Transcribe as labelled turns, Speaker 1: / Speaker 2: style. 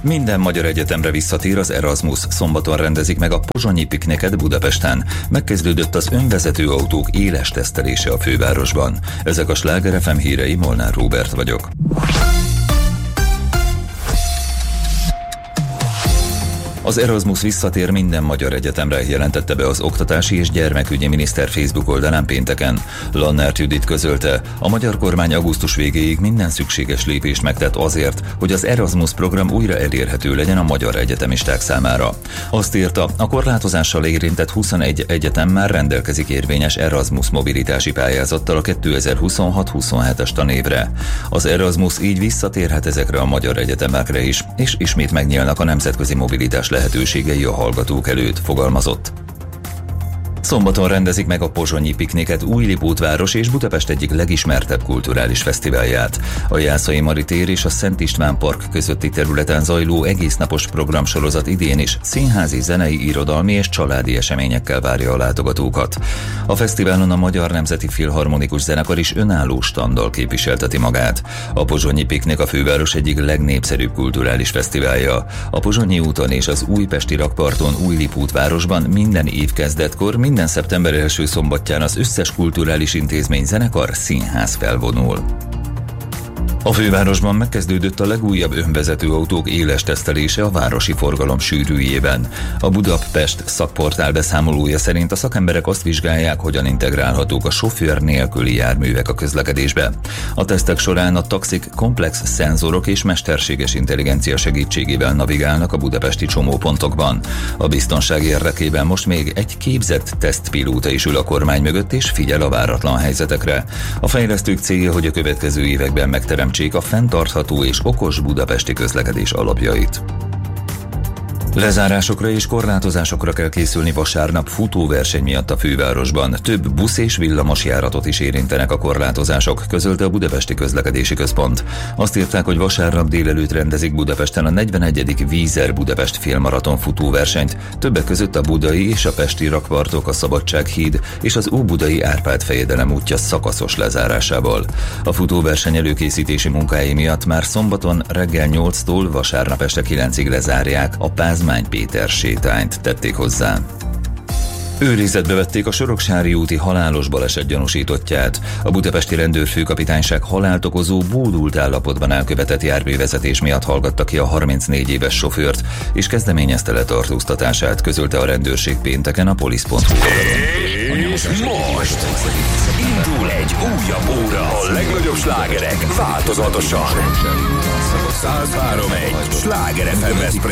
Speaker 1: Minden magyar egyetemre visszatér az Erasmus. Szombaton rendezik meg a pozsonyi pikniket Budapesten. Megkezdődött az önvezető autók éles tesztelése a fővárosban. Ezek a Sláger FM hírei, Molnár Róbert vagyok. Az Erasmus visszatér minden magyar egyetemre, jelentette be az Oktatási és Gyermekügyi Miniszter Facebook oldalán pénteken. Lannert Judit közölte, a magyar kormány augusztus végéig minden szükséges lépést megtett azért, hogy az Erasmus program újra elérhető legyen a magyar egyetemisták számára. Azt írta, a korlátozással érintett 21 egyetem már rendelkezik érvényes Erasmus mobilitási pályázattal a 2026-27-es tanévre. Az Erasmus így visszatérhet ezekre a magyar egyetemekre is, és ismét megnyílnak a nemzetközi mobilitás lehetőségei a hallgatók előtt, fogalmazott. Szombaton rendezik meg a pozsonyi pikniket Újlipótváros és Budapest egyik legismertebb kulturális fesztiválját. A Jászai Mari tér és a Szent István Park közötti területen zajló egésznapos programsorozat idén is színházi, zenei, irodalmi és családi eseményekkel várja a látogatókat. A fesztiválon a Magyar Nemzeti Filharmonikus Zenekar is önálló standdal képviselteti magát. A pozsonyi piknik a főváros egyik legnépszerűbb kulturális fesztiválja. A Pozsonyi úton és az újpesti rakparton Újlipótvárosban minden évkezdetkor, minden szeptember első szombatján az összes kulturális intézmény, zenekar, színház felvonul. A fővárosban megkezdődött a legújabb önvezető autók éles tesztelése a városi forgalom sűrűjében. A Budapest szakportál beszámolója szerint a szakemberek azt vizsgálják, hogyan integrálhatók a sofőr nélküli járművek a közlekedésbe. A tesztek során a taxik komplex szenzorok és mesterséges intelligencia segítségével navigálnak a budapesti csomópontokban. A biztonság érdekében most még egy képzett tesztpilóta is ül a kormány mögött és figyel a váratlan helyzetekre. A fejlesztők célja, hogy a következő években megteremtsék a fenntartható és okos budapesti közlekedés alapjait. Lezárásokra és korlátozásokra kell készülni vasárnap futóverseny miatt a fővárosban. Több busz és villamos járatot is érintenek a korlátozások, közölte a Budapesti Közlekedési Központ. Azt írták, hogy vasárnap délelőtt rendezik Budapesten a 41. Vízer Budapest félmaraton futóversenyt, többek között a budai és a pesti rakpartok, a Szabadsághíd és az óbudai Árpád-fejedelem útja szakaszos lezárásával. A futóverseny előkészítési munkái miatt már szombaton reggel 8-tól vasárnap este 9-ig lezárják a Pázmány Péter sétányt, tették hozzá. Őrizetbe vették a Soroksári úti halálos baleset gyanúsítottját. A budapesti rendőrfőkapitányság halált okozó bódult állapotban elkövetett járművezetés miatt hallgatta ki a 34 éves sofőrt, és kezdeményezte letartóztatását, közölte a rendőrség pénteken a polisz.hu oldalon.
Speaker 2: És most indul egy újabb óra, a legnagyobb slágerek változatosan. 103.1 Sláger FM Veszprém.